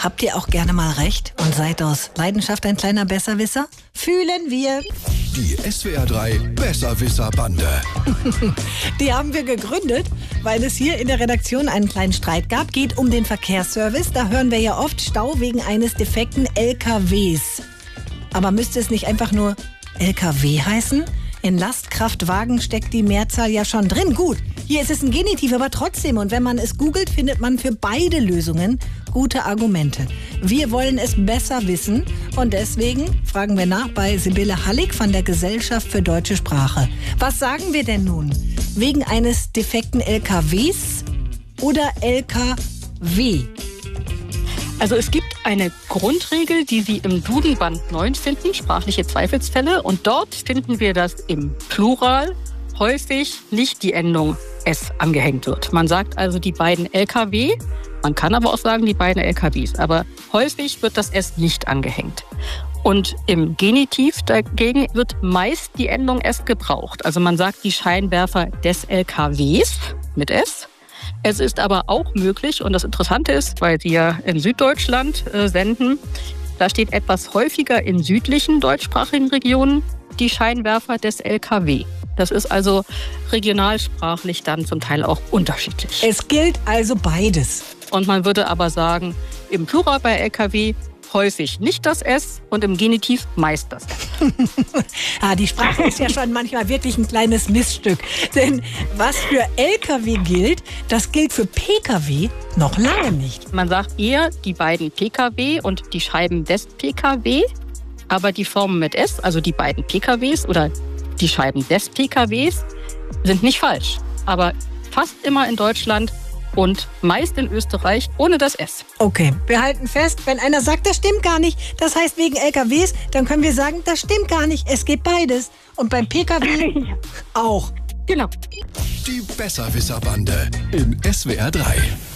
Habt ihr auch gerne mal recht und seid aus Leidenschaft ein kleiner Besserwisser? Fühlen wir. Die SWR 3 Besserwisser-Bande. Die haben wir gegründet, weil es hier in der Redaktion einen kleinen Streit gab. Geht um den Verkehrsservice. Da hören wir ja oft Stau wegen eines defekten LKWs. Aber müsste es nicht einfach nur LKW heißen? In Lastkraftwagen steckt die Mehrzahl ja schon drin. Gut, hier ist es ein Genitiv, aber trotzdem. Und wenn man es googelt, findet man für beide Lösungen gute Argumente. Wir wollen es besser wissen und deswegen fragen wir nach bei Sibylle Hallig von der Gesellschaft für Deutsche Sprache. Was sagen wir denn nun? Wegen eines defekten LKWs oder LKW? Also es gibt eine Grundregel, die Sie im Duden-Band 9 finden, sprachliche Zweifelsfälle. Und dort finden wir, dass im Plural häufig nicht die Endung S angehängt wird. Man sagt also die beiden LKW, man kann aber auch sagen die beiden LKWs. Aber häufig wird das S nicht angehängt. Und im Genitiv dagegen wird meist die Endung S gebraucht. Also man sagt die Scheinwerfer des LKWs mit S. Es ist aber auch möglich, und das Interessante ist, weil Sie ja in Süddeutschland senden, da steht etwas häufiger in südlichen deutschsprachigen Regionen die Scheinwerfer des LKW. Das ist also regionalsprachlich dann zum Teil auch unterschiedlich. Es gilt also beides. Und man würde aber sagen, im Plural bei LKW häufig nicht das S und im Genitiv meist das S. Die Sprache ist ja schon manchmal wirklich ein kleines Missstück. Denn was für LKW gilt, das gilt für PKW noch lange nicht. Man sagt eher die beiden PKW und die Scheiben des PKW, aber die Formen mit S, also die beiden PKWs oder die Scheiben des PKWs, sind nicht falsch. Aber fast immer in Deutschland und meist in Österreich ohne das S. Okay, wir halten fest, wenn einer sagt, das stimmt gar nicht, das heißt wegen LKWs, dann können wir sagen, das stimmt gar nicht, es geht beides. Und beim PKW auch. Genau. Die Besserwisser-Bande in SWR 3.